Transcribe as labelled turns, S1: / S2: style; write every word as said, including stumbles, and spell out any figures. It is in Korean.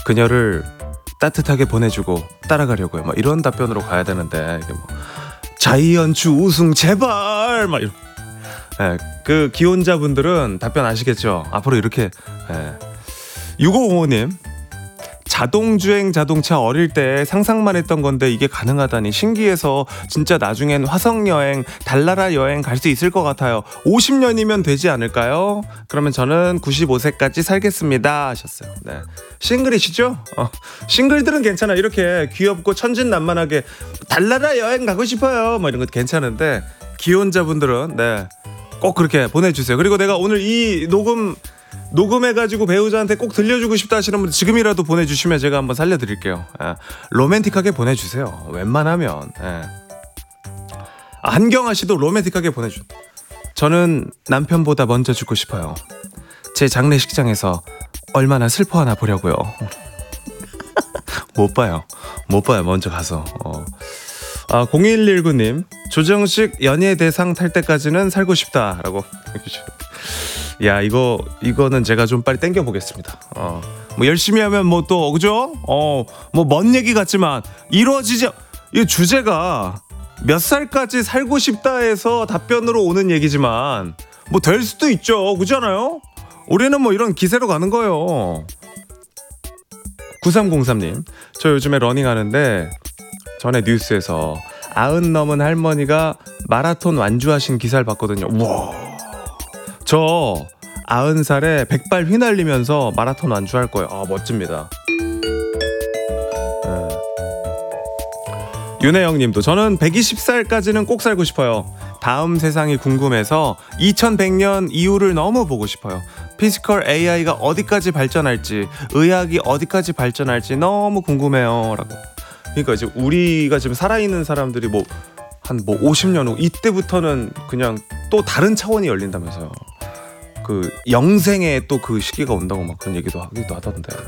S1: 그녀를 따뜻하게 보내주고 따라가려고요. 막 이런 답변으로 가야 되는데 이게 뭐 자이언츠 우승 제발 막 이런. 예, 그 기혼자분들은 답변 아시겠죠? 앞으로 이렇게. 예. 육오공오님 자동주행 자동차 어릴 때 상상만 했던 건데 이게 가능하다니 신기해서 진짜 나중엔 화성여행 달나라 여행 갈 수 있을 것 같아요. 오십 년이면 되지 않을까요? 그러면 저는 구십오 세까지 살겠습니다 하셨어요. 네. 싱글이시죠? 어, 싱글들은 괜찮아. 이렇게 귀엽고 천진난만하게 달나라 여행 가고 싶어요 뭐 이런 것 괜찮은데 기혼자분들은 네, 꼭 그렇게 보내주세요. 그리고 내가 오늘 이 녹음 녹음해가지고 배우자한테 꼭 들려주고 싶다 하시는 분들 지금이라도 보내주시면 제가 한번 살려드릴게요. 예. 로맨틱하게 보내주세요. 웬만하면. 예. 아, 한경아 씨도 로맨틱하게 보내주. 저는 남편보다 먼저 죽고 싶어요. 제 장례식장에서 얼마나 슬퍼하나 보려고요. 못 봐요. 못 봐요. 먼저 가서. 어. 아, 공일일구님 조정식 연예대상 탈 때까지는 살고 싶다라고. 야, 이거 이거는 제가 좀 빨리 땡겨 보겠습니다. 어, 뭐 열심히 하면 뭐 또 그죠? 어, 뭐 먼 얘기 같지만 이루어지지. 이 주제가 몇 살까지 살고 싶다해서 답변으로 오는 얘기지만 뭐 될 수도 있죠, 그잖아요? 우리는 뭐 이런 기세로 가는 거예요. 구삼공삼님 저 요즘에 러닝하는데 전에 뉴스에서 아흔 넘은 할머니가 마라톤 완주하신 기사를 봤거든요. 우와. 저 아흔 살에 백발 휘날리면서 마라톤 완주할 거예요. 아, 멋집니다. 네. 윤혜영님도 저는 백이십 살까지는 꼭 살고 싶어요. 다음 세상이 궁금해서 이천백 년 이후를 너무 보고 싶어요. 피지컬 에이아이가 어디까지 발전할지, 의학이 어디까지 발전할지 너무 궁금해요 라고. 그러니까 이제 우리가 지금 살아있는 사람들이 뭐 한 뭐 오십 년 후 이때부터는 그냥 또 다른 차원이 열린다면서요. 그 영생에 또 그 시기가 온다고 막 그런 얘기도 하기도 하던데.